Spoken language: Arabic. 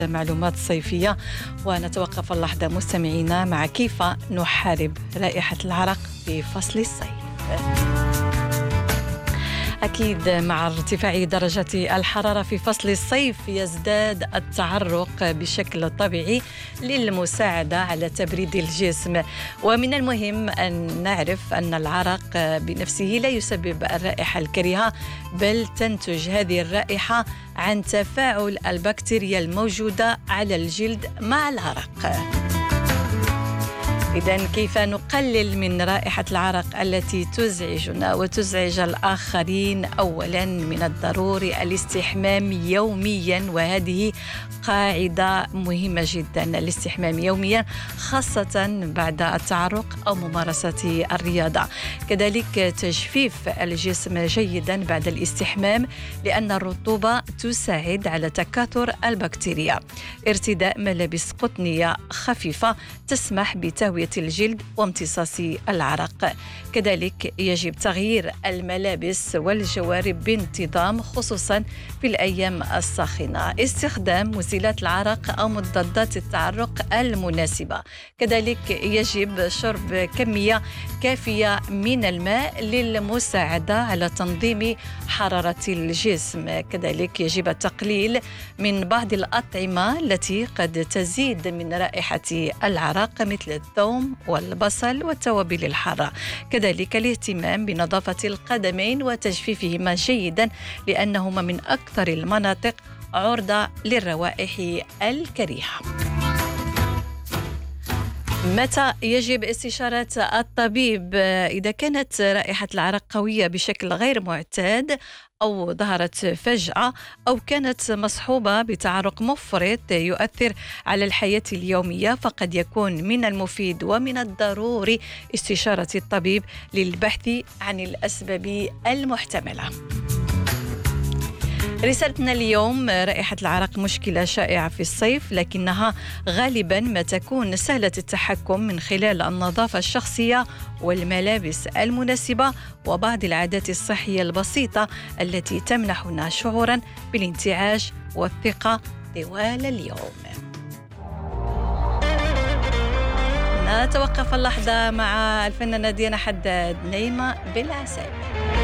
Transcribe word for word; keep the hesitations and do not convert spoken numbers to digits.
معلومات صيفية، ونتوقف اللحظة مستمعينا مع كيف نحارب رائحة العرق في فصل الصيف. أكيد مع ارتفاع درجة الحرارة في فصل الصيف يزداد التعرق بشكل طبيعي للمساعدة على تبريد الجسم، ومن المهم أن نعرف أن العرق بنفسه لا يسبب الرائحة الكريهة، بل تنتج هذه الرائحة عن تفاعل البكتيريا الموجودة على الجلد مع العرق. إذن كيف نقلل من رائحة العرق التي تزعجنا وتزعج الآخرين؟ أولاً من الضروري الاستحمام يومياً، وهذه قاعدة مهمة جداً، الاستحمام يومياً خاصة بعد التعرق أو ممارسة الرياضة. كذلك تجفيف الجسم جيداً بعد الاستحمام، لأن الرطوبة تساعد على تكاثر البكتيريا. ارتداء ملابس قطنية خفيفة تسمح بتهوية الجلد وامتصاص العرق. كذلك يجب تغيير الملابس والجوارب بانتظام، خصوصا في الأيام الساخنة. استخدام مزيلات العرق أو مضادات التعرق المناسبة. كذلك يجب شرب كمية كافية من الماء للمساعدة على تنظيم حرارة الجسم. كذلك يجب التقليل من بعض الأطعمة التي قد تزيد من رائحة العرق، مثل الثوم والبصل والتوابل الحارة. كذلك الاهتمام بنظافة القدمين وتجفيفهما جيدا، لأنهما من أكثر المناطق عرضة للروائح الكريهة. متى يجب استشارة الطبيب؟ إذا كانت رائحة العرق قوية بشكل غير معتاد، أو ظهرت فجأة، أو كانت مصحوبة بتعرق مفرط يؤثر على الحياة اليومية، فقد يكون من المفيد ومن الضروري استشارة الطبيب للبحث عن الأسباب المحتملة. رسالتنا اليوم: رائحة العرق مشكلة شائعة في الصيف، لكنها غالبا ما تكون سهلة التحكم من خلال النظافة الشخصية والملابس المناسبة وبعض العادات الصحية البسيطة التي تمنحنا شعورا بالانتعاش والثقة طوال اليوم. نتوقف اللحظة مع الفنانة ديانا حداد، نايمة بالعسل.